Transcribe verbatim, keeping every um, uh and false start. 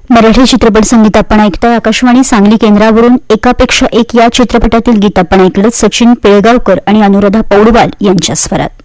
मराठी चित्रपट संगीत आपण ऐकताय आकाशवाणी सांगली केंद्रावरून एकापेक्षा एक या चित्रपटातील गीत आपण ऐकलं सचिन पिळगावकर आणि अनुराधा पौडवाल यांच्या स्वरात।